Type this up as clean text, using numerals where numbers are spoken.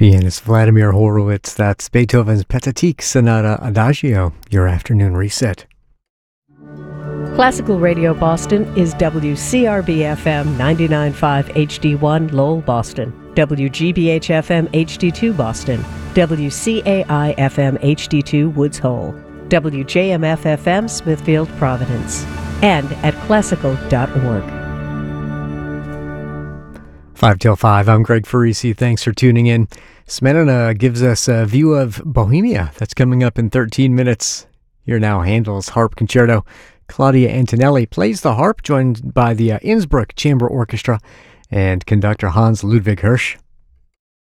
Pianist Vladimir Horowitz, that's Beethoven's Pathetique Sonata Adagio, your afternoon reset. Classical Radio Boston is WCRB-FM 99.5 HD1 Lowell, Boston, WGBH-FM HD2 Boston, WCAI-FM HD2 Woods Hole, WJMF-FM Smithfield, Providence, and at classical.org. 5 till 5, I'm Greg Farisi. Thanks for tuning in. Smetana gives us a view of Bohemia. That's coming up in 13 minutes. Here now, Handel's Harp Concerto. Claudia Antonelli plays the harp, joined by the Innsbruck Chamber Orchestra and conductor Hans Ludwig Hirsch.